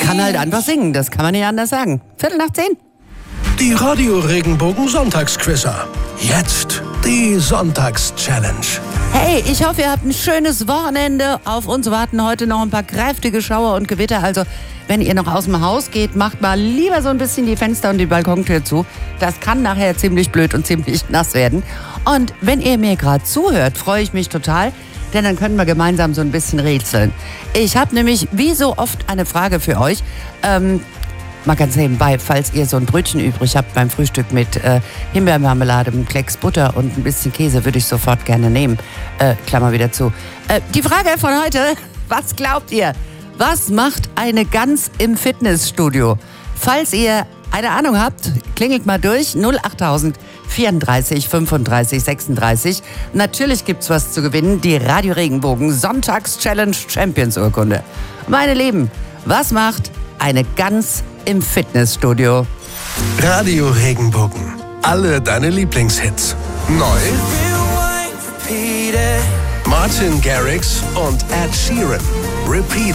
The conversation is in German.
kann halt einfach singen, das kann man nicht anders sagen. 9:45. Die Radio Regenbogen Sonntagsquizzer. Jetzt die Sonntags-Challenge. Hey, ich hoffe, ihr habt ein schönes Wochenende. Auf uns warten heute noch ein paar kräftige Schauer und Gewitter. Also, wenn ihr noch aus dem Haus geht, macht mal lieber so ein bisschen die Fenster und die Balkontür zu. Das kann nachher ziemlich blöd und ziemlich nass werden. Und wenn ihr mir gerade zuhört, freue ich mich total, denn dann können wir gemeinsam so ein bisschen rätseln. Ich habe nämlich wie so oft eine Frage für euch. Mal ganz nebenbei, falls ihr so ein Brötchen übrig habt beim Frühstück mit Himbeermarmelade, einem Klecks Butter und ein bisschen Käse, würde ich sofort gerne nehmen. Klammer wieder zu. Die Frage von heute, was glaubt ihr? Was macht eine Gans im Fitnessstudio? Falls ihr eine Ahnung habt, klingelt mal durch. 08000 34 35 36. Natürlich gibt's was zu gewinnen. Die Radio Regenbogen Sonntags-Challenge Champions Urkunde. Meine Lieben, was macht eine Gans im Fitnessstudio? Radio Regenbogen. Alle deine Lieblingshits. Neu. Martin Garrix und Ed Sheeran. Repeat.